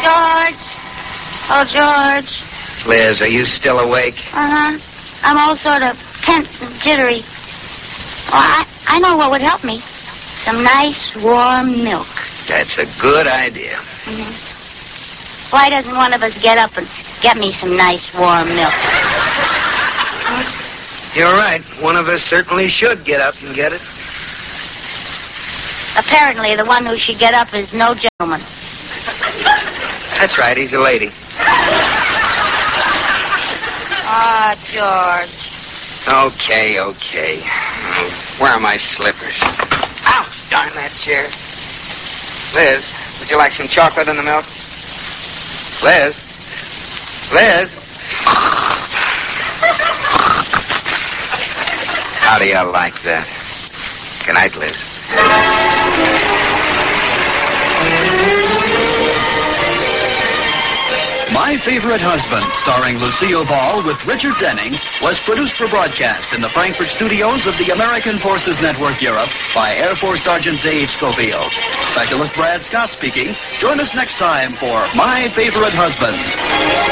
George. Oh, George. Liz, are you still awake? Uh-huh. I'm all sort of tense and jittery. Oh, I know what would help me. Some nice, warm milk. That's a good idea. Mm-hmm. Why doesn't one of us get up and get me some nice, warm milk? You're right. One of us certainly should get up and get it. Apparently, the one who should get up is no gentleman. That's right. He's a lady. Ah, George. Okay. Where are my slippers? Ouch, darn that chair. Liz, would you like some chocolate in the milk? Liz? How do you like that? Good night, Liz. My Favorite Husband, starring Lucille Ball with Richard Denning, was produced for broadcast in the Frankfurt studios of the American Forces Network Europe by Air Force Sergeant Dave Schofield. Specialist Brad Scott speaking. Join us next time for My Favorite Husband.